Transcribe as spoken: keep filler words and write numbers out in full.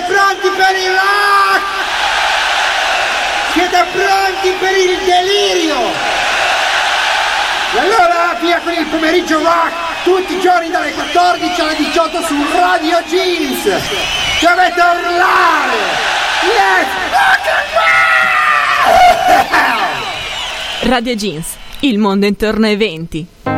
pronti per il rock? Siete pronti per il delirio? E allora via con il pomeriggio rock, tutti i giorni dalle quattordici alle diciotto su Radio Jeans. Dovete urlare! Yes! Rock and roll! Radio Jeans, il mondo intorno ai venti.